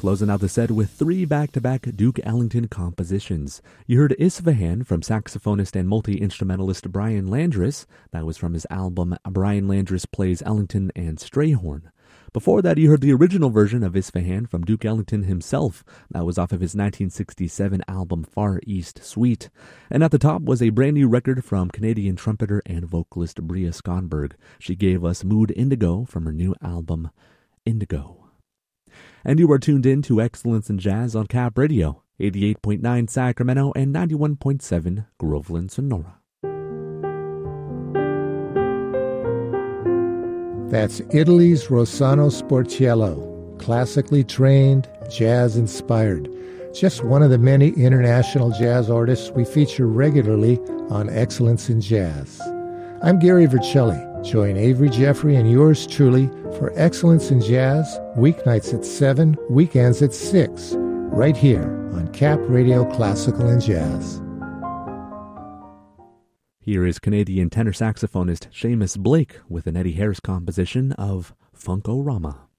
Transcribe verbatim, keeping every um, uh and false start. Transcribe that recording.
Closing out the set with three back-to-back Duke Ellington compositions. You heard Isfahan from saxophonist and multi-instrumentalist Brian Landris. That was from his album Brian Landris Plays Ellington and Strayhorn. Before that, you heard the original version of Isfahan from Duke Ellington himself. That was off of his nineteen sixty-seven album Far East Suite. And at the top was a brand new record from Canadian trumpeter and vocalist Bria Skonberg. She gave us Mood Indigo from her new album Indigo. And you are tuned in to Excellence in Jazz on Cap Radio, eighty-eight point nine Sacramento and ninety-one point seven Groveland, Sonora. That's Italy's Rossano Sportiello, classically trained, jazz-inspired. Just one of the many international jazz artists we feature regularly on Excellence in Jazz. I'm Gary Vercelli. Join Avery Jeffrey and yours truly for Excellence in Jazz, weeknights at seven, weekends at six, right here on Cap Radio Classical and Jazz. Here is Canadian tenor saxophonist Seamus Blake with an Eddie Harris composition of Funk-O-Rama.